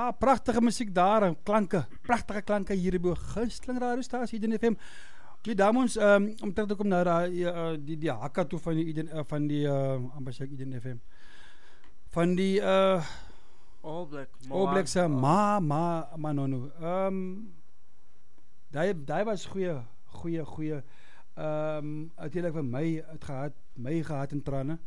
Ja, prachtige muziek daar, klanken, prachtige klanken hier bij gunsteling radiostasie Eden FM. Die dames, om terug te komen naar die hakka toe van die amper zeg ik Eden FM. Van die All Black. All Black se ma no. Daai was goeie uiteindelik vir my gehad in trane.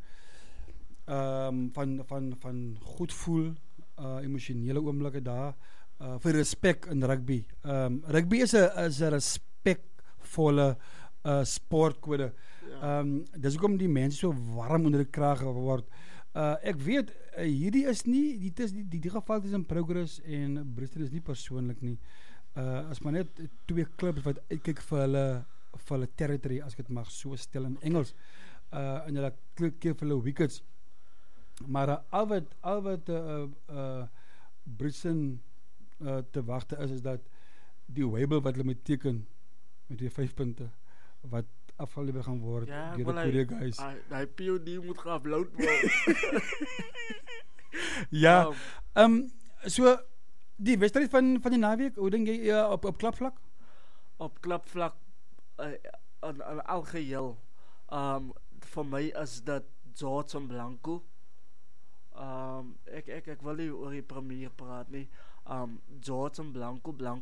Van goed voel, emosionele oomblikke daar, vir respek in rugby. Rugby is 'n respectvolle sportkode. Dis hoekom die mense so warm onder die kraag word. Ek weet hierdie is nie die geval is in Progress en Bristol is nie persoonlik nie. As maar net twee klubs wat uitkyk vir hulle territory, as ek dit mag so stel in Engels, en hulle keer vir hulle wickets. Maar al wat Brisbane te wagte is dat die wabel wat hulle moet teken met die 5 punte wat afgelewer gaan word deur die Korea guys. Hy POD moet geupload word. Ja. So die wedstryd van die naweek, hoe dink jy op klapvlak? Op klapvlak in algeheel. Vir my is dit George en Blanco. Ek wil nie oor die premier praat nie. George en Blanco